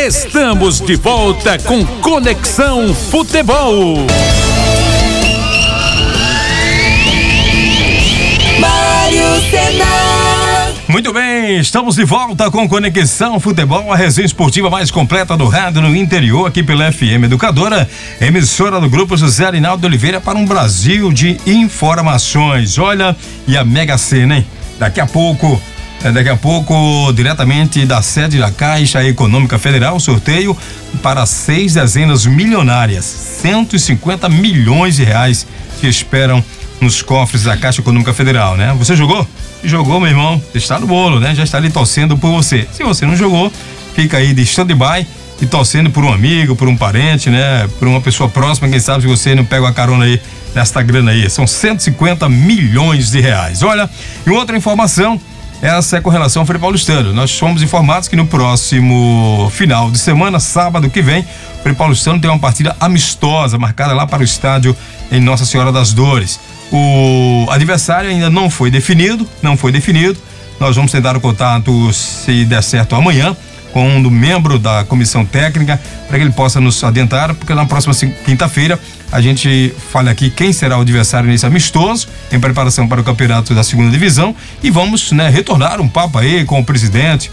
Estamos de volta com Conexão Futebol. Mário Sena. Muito bem, estamos de volta com Conexão Futebol, a resenha esportiva mais completa do rádio no interior, aqui pela FM Educadora, emissora do Grupo José Arinaldo de Oliveira, para um Brasil de informações. Olha, e a Mega Sena, hein? Daqui a pouco, diretamente da sede da Caixa Econômica Federal, sorteio para 6 dezenas milionárias, 150 milhões de reais que esperam nos cofres da Caixa Econômica Federal, né? Você jogou? Jogou, meu irmão, está no bolo, né? Já está ali torcendo por você. Se você não jogou, fica aí de stand-by e torcendo por um amigo, por um parente, né? Por uma pessoa próxima, quem sabe se você não pega uma carona aí nesta grana aí. São 150 milhões de reais. Olha, e outra informação, essa é com relação ao Frei Paulistano. Nós fomos informados que no próximo final de semana, sábado que vem, o Frei Paulistano tem uma partida amistosa marcada lá para o estádio em Nossa Senhora das Dores. O adversário ainda não foi definido. Nós vamos tentar o contato, se der certo, amanhã, com um membro da comissão técnica, para que ele possa nos adiantar, porque na próxima quinta-feira a gente fala aqui quem será o adversário nesse amistoso, em preparação para o campeonato da segunda divisão, e vamos, né, retornar um papo aí com o presidente,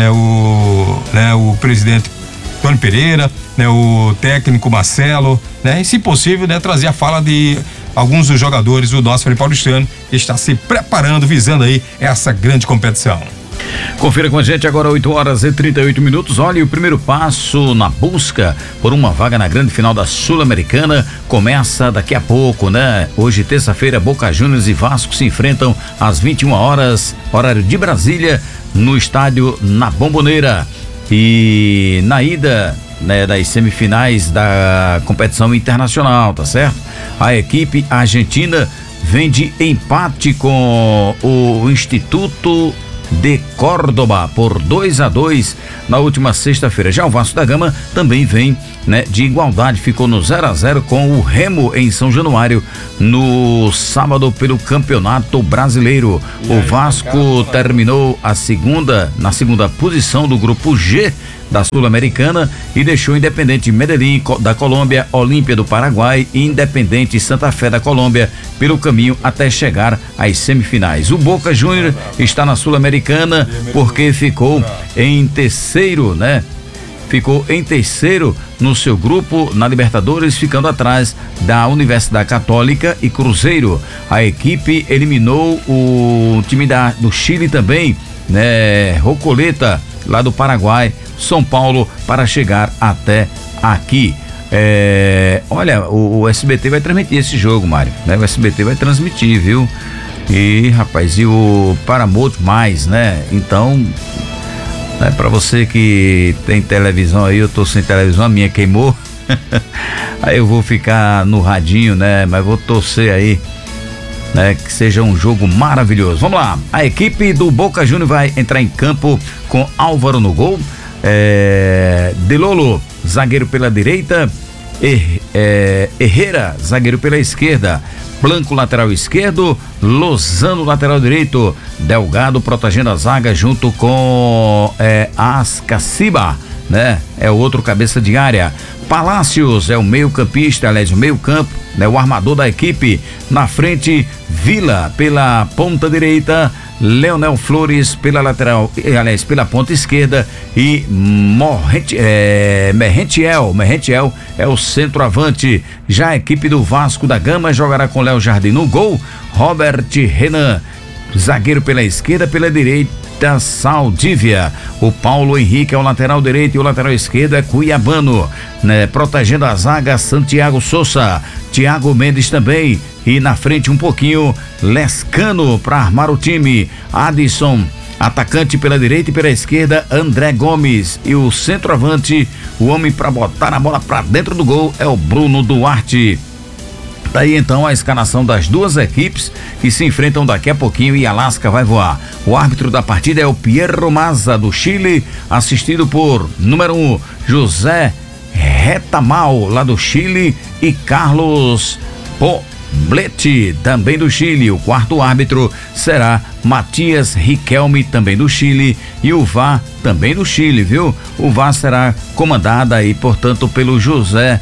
o presidente Tony Pereira, né, o técnico Marcelo, né, e se possível, né, trazer a fala de alguns dos jogadores do nosso Frei Paulistano, que está se preparando, visando aí essa grande competição. Confira com a gente agora 8h38. Olha, o primeiro passo na busca por uma vaga na grande final da Sul-Americana começa daqui a pouco, né? Hoje, terça-feira, Boca Juniors e Vasco se enfrentam às 21 horas, horário de Brasília, no estádio Na Bombonera. E na ida, né, das semifinais da competição internacional, tá certo? A equipe argentina vem de empate com o Instituto de Córdoba por 2-2 na última sexta-feira. Já o Vasco da Gama também vem, né, de igualdade, ficou no 0-0 com o Remo em São Januário no sábado pelo Campeonato Brasileiro. O Vasco terminou na segunda posição do grupo G da Sul-Americana e deixou Independente Medellín da Colômbia, Olímpia do Paraguai e Independente Santa Fé da Colômbia pelo caminho até chegar às semifinais. O Boca Juniors está na Sul-Americana porque ficou em terceiro, né? Ficou em terceiro no seu grupo na Libertadores, ficando atrás da Universidade Católica e Cruzeiro. A equipe eliminou o time do Chile também, né? Rocoleta, lá do Paraguai, São Paulo, para chegar até aqui. Olha, o SBT vai transmitir esse jogo, Mário, né? O SBT vai transmitir, viu? E, rapaz, e o Paramount+, né? Então, né, pra você que tem televisão aí, eu tô sem televisão, a minha queimou. Aí eu vou ficar no radinho, né? Mas vou torcer aí, né, que seja um jogo maravilhoso. Vamos lá, a equipe do Boca Juniors vai entrar em campo com Álvaro no gol, Delolo, zagueiro pela direita, Herrera, zagueiro pela esquerda, Blanco, lateral esquerdo, Lozano, lateral direito, Delgado protegendo a zaga junto com Ascaciba, né? É o outro cabeça de área. Palácios é o meio-campista, aliás, o meio-campo, né? O armador da equipe. Na frente, Vila pela ponta direita, Leonel Flores pela lateral, aliás, pela ponta esquerda e Merrentiel é o centroavante. Já a equipe do Vasco da Gama jogará com Léo Jardim no gol, Robert Renan, zagueiro pela esquerda, pela direita Saldívia. O Paulo Henrique é o lateral direito e o lateral esquerdo é Cuiabano, né? Protegendo a zaga, Santiago Souza, Thiago Mendes também. E na frente um pouquinho, Lescano para armar o time. Adson, atacante pela direita e pela esquerda, André Gomes. E o centroavante, o homem para botar a bola para dentro do gol, é o Bruno Duarte. Daí então a escalação das duas equipes que se enfrentam daqui a pouquinho e a lasca vai voar. O árbitro da partida é o Pierro Maza do Chile, assistido por número 1, José Retamal lá do Chile e Carlos Bleti, também do Chile. O quarto árbitro será Matias Riquelme, também do Chile, e o VAR também do Chile, viu? O VAR será comandada aí, portanto, pelo José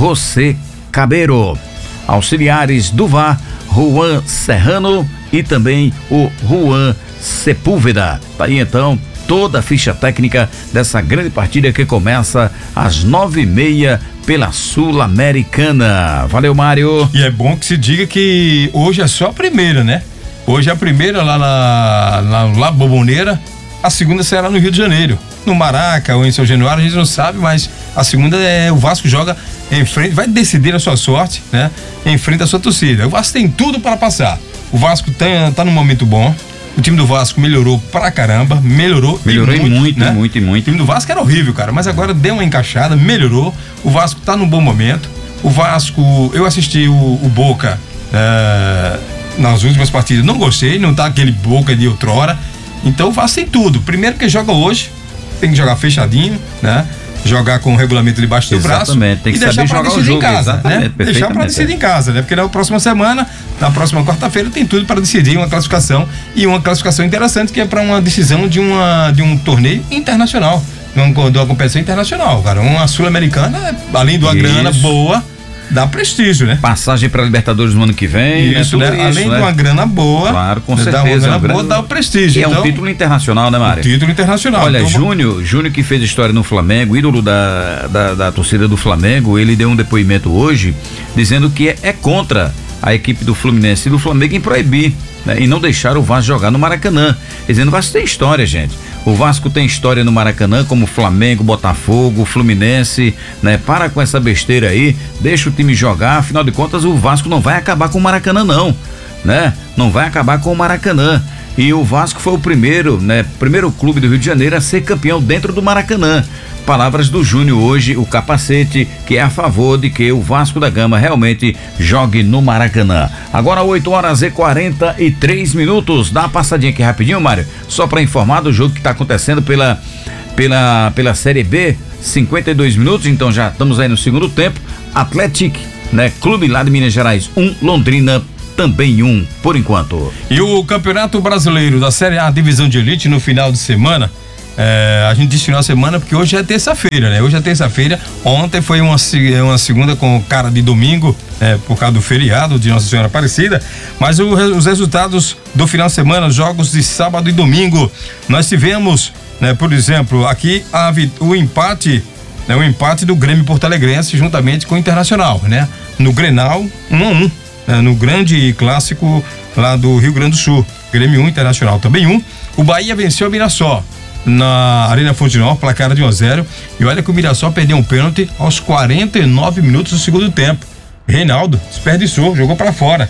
Cabeiro. Auxiliares do VAR, Juan Serrano e também o Juan Sepúlveda. Tá aí então toda a ficha técnica dessa grande partida que começa às 9h30 pela Sul-Americana. Valeu, Mário. E é bom que se diga que hoje é só a primeira, né? Hoje é a primeira lá na Boboneira, a segunda será no Rio de Janeiro. No Maraca ou em São Januário, a gente não sabe, mas a segunda é o Vasco joga em frente, vai decidir a sua sorte, né? Em frente à sua torcida. O Vasco tem tudo para passar. O Vasco tá num momento bom. O time do Vasco melhorou pra caramba, melhorou muito, né? muito. O time do Vasco era horrível, cara, mas agora deu uma encaixada, melhorou. O Vasco tá num bom momento. O Vasco, eu assisti o Boca nas últimas partidas, não gostei, não tá aquele Boca de outrora. Então o Vasco tem tudo. Primeiro que joga hoje, tem que jogar fechadinho, né? Jogar com o regulamento debaixo do braço. Exatamente, tem que saber jogar o jogo em casa, né? Deixar para decidir em casa, né? Porque na próxima semana, na próxima quarta-feira, tem tudo para decidir uma classificação, e uma classificação interessante, que é para uma decisão de um torneio internacional, de uma competição internacional, cara. Uma Sul-Americana, além de uma grana boa, dá prestígio, né? Passagem para Libertadores no ano que vem, isso, né? Além de uma grana boa, claro, com certeza, dá uma grana boa, dá o prestígio. E então, é um título internacional, né, Mário? Título internacional. Olha, então, Júnior que fez história no Flamengo, ídolo da torcida do Flamengo, ele deu um depoimento hoje dizendo que é contra a equipe do Fluminense e do Flamengo em proibir, né, e não deixar o Vasco jogar no Maracanã. Dizendo, o Vasco tem história, gente. O Vasco tem história no Maracanã, como Flamengo, Botafogo, Fluminense, né? Para com essa besteira aí, deixa o time jogar, afinal de contas o Vasco não vai acabar com o Maracanã não, né? Não vai acabar com o Maracanã. E o Vasco foi o primeiro clube do Rio de Janeiro a ser campeão dentro do Maracanã. Palavras do Júnior hoje, o capacete, que é a favor de que o Vasco da Gama realmente jogue no Maracanã. Agora 8h43. Dá uma passadinha aqui rapidinho, Mário, só para informar do jogo que está acontecendo pela Série B, 52 minutos, então já estamos aí no segundo tempo. Atlético, né? Clube lá de Minas Gerais 1, Londrina também 1, por enquanto. E o Campeonato Brasileiro da Série A, Divisão de Elite, no final de semana, a gente disse final de semana porque hoje é terça-feira, né? Hoje é terça-feira. Ontem foi uma segunda com cara de domingo, por causa do feriado de Nossa Senhora Aparecida. Mas os resultados do final de semana, jogos de sábado e domingo, nós tivemos, né, por exemplo, aqui o empate do Grêmio Porto-Alegrense juntamente com o Internacional, né? No Grenal 1-1, no grande clássico lá do Rio Grande do Sul. Grêmio 1, Internacional também 1. O Bahia venceu o Mirassol na Arena Fonte Nova, placar de 1-0. E olha que o Mirassol perdeu um pênalti aos 49 minutos do segundo tempo. Reinaldo desperdiçou, jogou pra fora.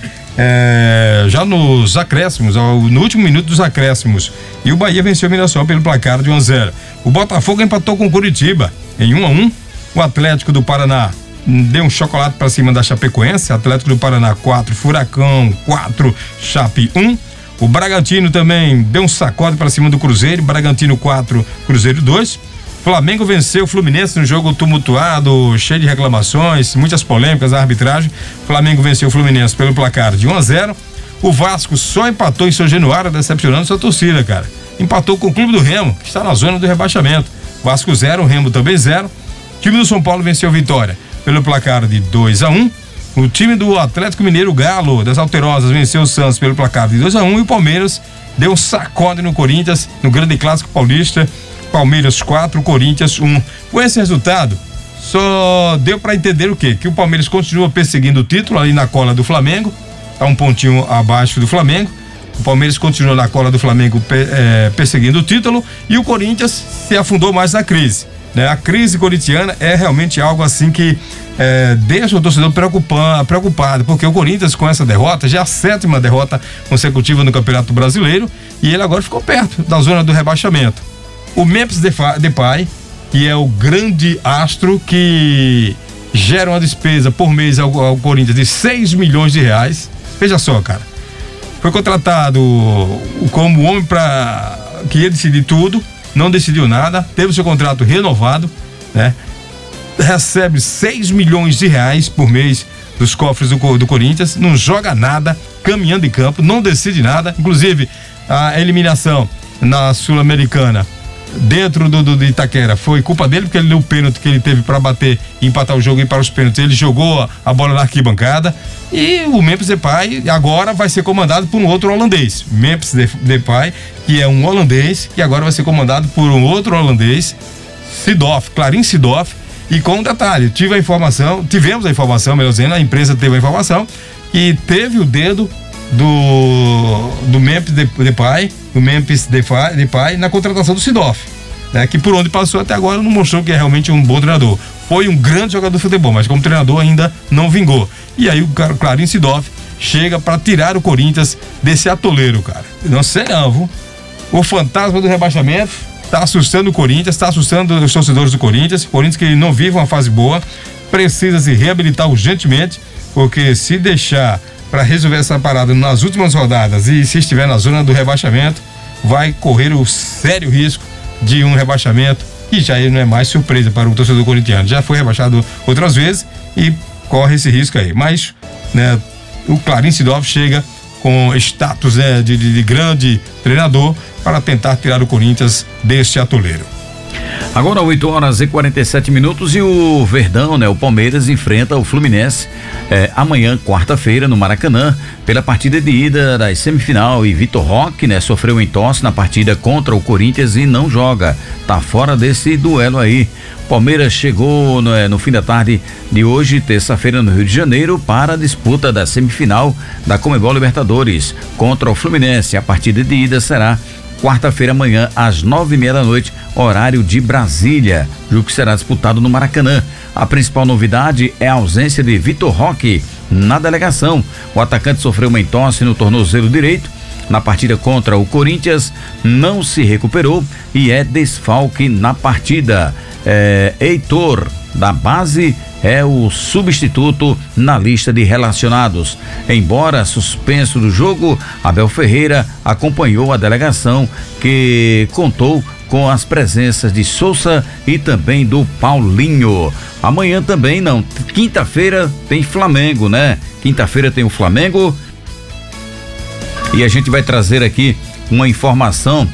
Já nos acréscimos, no último minuto dos acréscimos. E o Bahia venceu o Mirassol pelo placar de 1-0. O Botafogo empatou com o Curitiba em 1-1. O Atlético do Paraná deu um chocolate pra cima da Chapecoense. Atlético do Paraná 4, Furacão 4, Chape 1. O Bragantino também deu um sacode para cima do Cruzeiro, Bragantino 4, Cruzeiro 2. Flamengo venceu o Fluminense no jogo tumultuado, cheio de reclamações, muitas polêmicas da arbitragem. Flamengo venceu o Fluminense pelo placar de 1-0. O Vasco só empatou em São Januário, decepcionando sua torcida, cara. Empatou com o Clube do Remo, que está na zona do rebaixamento. Vasco 0, Remo também 0. O time do São Paulo venceu Vitória pelo placar de 2-1. O time do Atlético Mineiro, Galo, das Alterosas, venceu o Santos pelo placar de 2-1. E o Palmeiras deu um sacode no Corinthians, no grande clássico paulista. Palmeiras 4, Corinthians 1. Com esse resultado, só deu para entender o quê? Que o Palmeiras continua perseguindo o título ali na cola do Flamengo, tá um pontinho abaixo do Flamengo. O Palmeiras continua na cola do Flamengo perseguindo o título, e o Corinthians se afundou mais na crise, né? A crise corintiana é realmente algo assim que deixa o torcedor preocupado, porque o Corinthians, com essa derrota, já é a 7ª derrota consecutiva no Campeonato Brasileiro, e ele agora ficou perto da zona do rebaixamento. O Memphis Depay, que é o grande astro que gera uma despesa por mês ao Corinthians de 6 milhões de reais. Veja só, cara, foi contratado como homem que ia decidir tudo, não decidiu nada, teve seu contrato renovado, né? recebe 6 milhões de reais por mês dos cofres do Corinthians, não joga nada, caminhando em campo, não decide nada, inclusive a eliminação na Sul-Americana dentro do Itaquera foi culpa dele, porque ele deu o pênalti que ele teve para bater e empatar o jogo e ir para os pênaltis, ele jogou a bola na arquibancada. E o Memphis Depay agora vai ser comandado por um outro holandês, Memphis Depay, que é um holandês, que agora vai ser comandado por um outro holandês, Clarence Seedorf. E com um detalhe, tivemos a informação, melhor dizendo, a empresa teve a informação que teve o dedo do Memphis Depay na contratação do Seedorf, né? Que por onde passou até agora não mostrou que é realmente um bom treinador. Foi um grande jogador de futebol, mas como treinador ainda não vingou. E aí o Clarence Seedorf chega para tirar o Corinthians desse atoleiro, cara. Não sei não, viu? O fantasma do rebaixamento tá assustando o Corinthians, tá assustando os torcedores do Corinthians. Corinthians que não vive uma fase boa, precisa se reabilitar urgentemente, porque se deixar para resolver essa parada nas últimas rodadas e se estiver na zona do rebaixamento, vai correr o sério risco de um rebaixamento que já não é mais surpresa para o torcedor corintiano. Já foi rebaixado outras vezes e corre esse risco aí. Mas, né, o Clarence Seedorf chega com status, né, de grande treinador para tentar tirar o Corinthians deste atoleiro. Agora 8h47 e o Verdão, né? O Palmeiras enfrenta o Fluminense amanhã, quarta-feira, no Maracanã, pela partida de ida da semifinal. E Vitor Roque, né? Sofreu um entorse na partida contra o Corinthians e não joga. Tá fora desse duelo aí. Palmeiras chegou no fim da tarde de hoje, terça-feira, no Rio de Janeiro, para a disputa da semifinal da Conmebol Libertadores contra o Fluminense. A partida de ida será quarta-feira, amanhã, às 9:30 da noite, horário de Brasília. Jogo que será disputado no Maracanã. A principal novidade é a ausência de Vitor Roque na delegação. O atacante sofreu uma entorse no tornozelo direito. Na partida contra o Corinthians, não se recuperou e é desfalque na partida. Heitor, da base, é o substituto na lista de relacionados. Embora suspenso do jogo, Abel Ferreira acompanhou a delegação, que contou com as presenças de Souza e também do Paulinho. Amanhã também não, quinta-feira tem Flamengo, né? Quinta-feira tem o Flamengo e a gente vai trazer aqui uma informação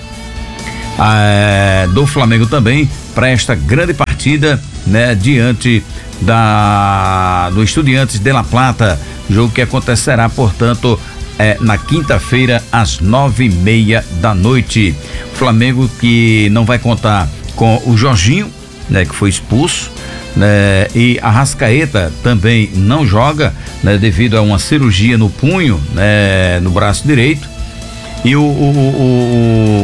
do Flamengo também para esta grande partida, né? Diante do Estudiantes de La Plata, jogo que acontecerá, portanto, na quinta-feira às 9:30 da noite. Flamengo que não vai contar com o Jorginho, né, que foi expulso, né, e a Arrascaeta também não joga, né, devido a uma cirurgia no punho, né, no braço direito. E o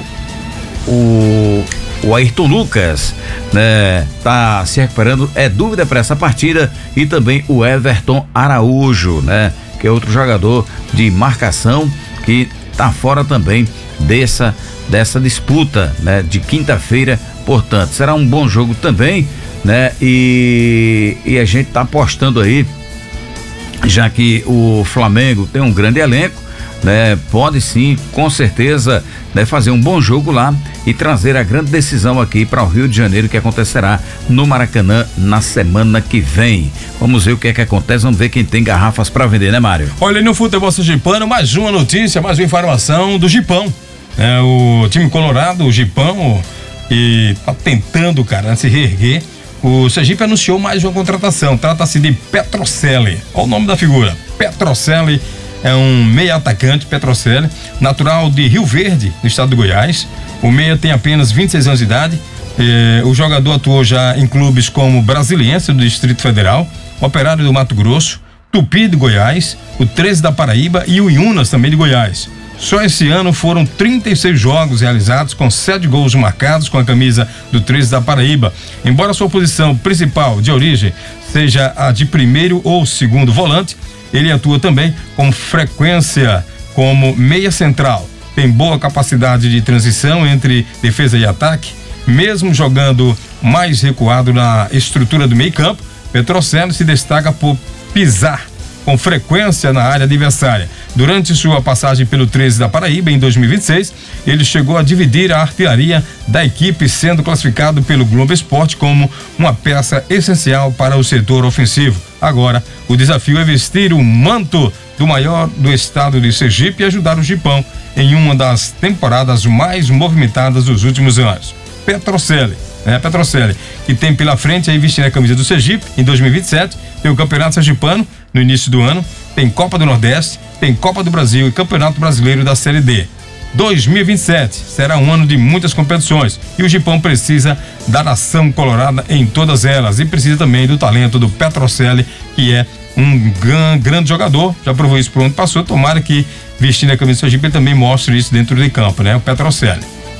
Ayrton Lucas, né, tá se recuperando, é dúvida para essa partida, e também o Everton Araújo, né, que é outro jogador de marcação que tá fora também dessa disputa, né, de quinta-feira. Portanto, será um bom jogo também, né, e a gente tá apostando aí, já que o Flamengo tem um grande elenco, né, pode sim, com certeza, né, fazer um bom jogo lá e trazer a grande decisão aqui para o Rio de Janeiro, que acontecerá no Maracanã na semana que vem. Vamos ver o que é que acontece, vamos ver quem tem garrafas para vender, né, Mário? Olha, no futebol sergipano, mais uma notícia, mais uma informação do Gipão. O time colorado, o Gipão, e tá tentando, cara, se reerguer. O Sergipe anunciou mais uma contratação, trata-se de Petrocelli. Olha o nome da figura, Petrocelli. É um meia atacante, Petrocelli, natural de Rio Verde, no estado de Goiás. O meia tem apenas 26 anos de idade. O jogador atuou já em clubes como Brasiliense do Distrito Federal, Operário do Mato Grosso, Tupi de Goiás, o 13 da Paraíba e o Iunas também de Goiás. Só esse ano foram 36 jogos realizados, com 7 gols marcados com a camisa do 13 da Paraíba. Embora sua posição principal de origem seja a de primeiro ou segundo volante, ele atua também com frequência como meia central. Tem boa capacidade de transição entre defesa e ataque, mesmo jogando mais recuado na estrutura do meio-campo. Petrocelli se destaca por pisar com frequência na área adversária. Durante sua passagem pelo 13 da Paraíba em 2026, ele chegou a dividir a artilharia da equipe, sendo classificado pelo Globo Esporte como uma peça essencial para o setor ofensivo. Agora, o desafio é vestir o manto do maior do estado de Sergipe e ajudar o Gipão em uma das temporadas mais movimentadas dos últimos anos. Petrocelli, que tem pela frente aí vestindo a camisa do Sergipe em 2027, tem o Campeonato Sergipano no início do ano, tem Copa do Nordeste, tem Copa do Brasil e Campeonato Brasileiro da Série D. 2027 será um ano de muitas competições e o Gipão precisa da nação colorada em todas elas e precisa também do talento do Petrocelli, que é um grande jogador, já provou isso por onde passou. Tomara que vestindo a camisa do Sergipe ele também mostre isso dentro de campo, né? O Petrocelli.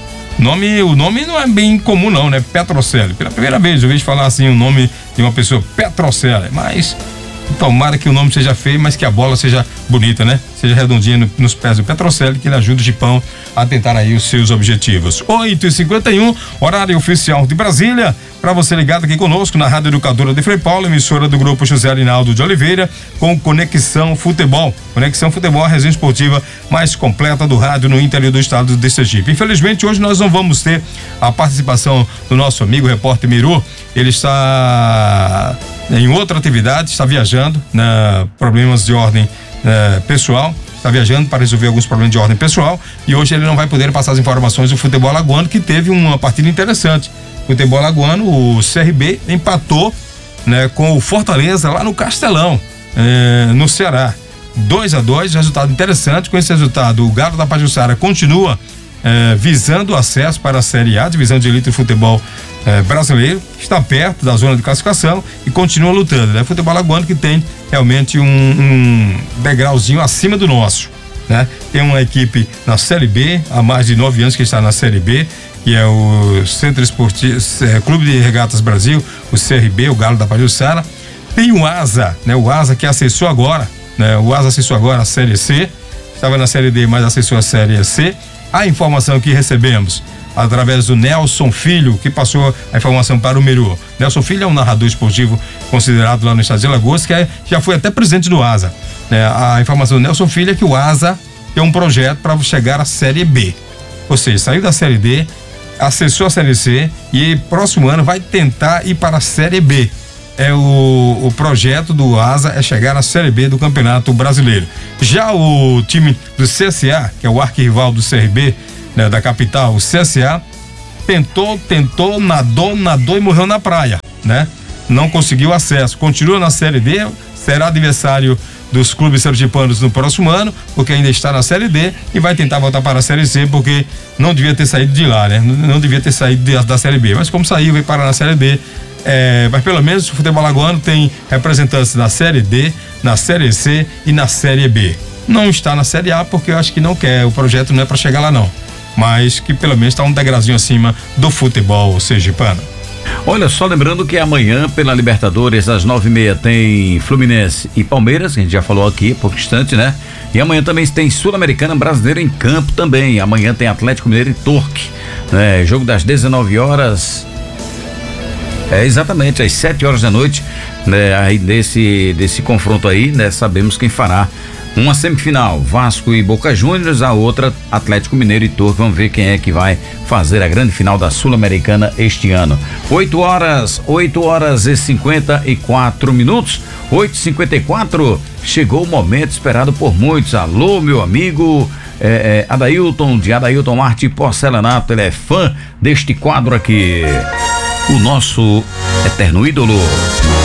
O nome não é bem comum não, né? Petrocelli. Pela primeira vez eu vejo falar assim o nome de uma pessoa, Petrocelli, mas tomara que o nome seja feio, mas que a bola seja bonita, né? Seja redondinha nos pés do Petrocelli, que ele ajuda o Gipão a tentar aí os seus objetivos. 8h51, horário oficial de Brasília. Para você ligado aqui conosco na Rádio Educadora de Frei Paulo, emissora do Grupo José Arinaldo de Oliveira, com Conexão Futebol. Conexão Futebol, a resenha esportiva mais completa do rádio no interior do estado de Sergipe. Infelizmente, hoje nós não vamos ter a participação do nosso amigo repórter Miru. Ele está em outra atividade, está viajando, problemas de ordem pessoal, está viajando para resolver alguns problemas de ordem pessoal e hoje ele não vai poder passar as informações do futebol alagoano, que teve uma partida interessante. Futebol alagoano, o CRB empatou, com o Fortaleza lá no Castelão, no Ceará. 2-2, resultado interessante. Com esse resultado, o Galo da Pajuçara continua visando o acesso para a Série A, divisão de elite do futebol brasileiro, está perto da zona de classificação e continua lutando, Futebol alagoano que tem realmente um degrauzinho acima do nosso, Tem uma equipe na Série B, há mais de 9 anos que está na Série B, que é o Centro Esportivo, Clube de Regatas Brasil, o CRB, o Galo da Pajuçara. Tem o ASA, o ASA que acessou agora, o ASA acessou agora a Série C, estava na Série D, mas acessou a Série C. A informação que recebemos através do Nelson Filho, que passou a informação para o Miru. Nelson Filho é um narrador esportivo considerado lá no estado de Alagoas, que já foi até presidente do ASA. A informação do Nelson Filho é que o ASA tem um projeto para chegar à Série B. Ou seja, saiu da Série D, acessou a Série C e próximo ano vai tentar ir para a Série B. O projeto do ASA é chegar à Série B do Campeonato Brasileiro. Já o time do CSA, que é o arquirrival do CRB, da capital, o CSA, tentou, nadou e morreu na praia, Não conseguiu acesso, continua na Série D, será adversário dos clubes sergipanos no próximo ano, porque ainda está na Série D e vai tentar voltar para a Série C, porque não devia ter saído de lá, Não devia ter saído da Série B, mas como saiu, veio parar na Série D. Mas pelo menos o futebol alagoano tem representantes na Série D, na Série C e na Série B. Não está na Série A porque eu acho que não quer, o projeto não é para chegar lá não, mas que pelo menos está um degrauzinho acima do futebol sergipano. Olha, só lembrando que amanhã pela Libertadores às 9h30 tem Fluminense e Palmeiras, que a gente já falou aqui há pouco instante, E amanhã também tem Sul-Americana Brasileira em campo também. Amanhã tem Atlético Mineiro e Torque, Jogo das 19 horas. Exatamente, às 7 horas da noite, aí desse confronto aí, sabemos quem fará uma semifinal, Vasco e Boca Juniors, a outra Atlético Mineiro e Torque. Vamos ver quem é que vai fazer a grande final da Sul-Americana este ano. 8 horas e 54 minutos, 8h54, chegou o momento esperado por muitos. Alô, meu amigo Adailton, de Adailton Arte Porcelanato, ele é fã deste quadro aqui, o nosso eterno ídolo.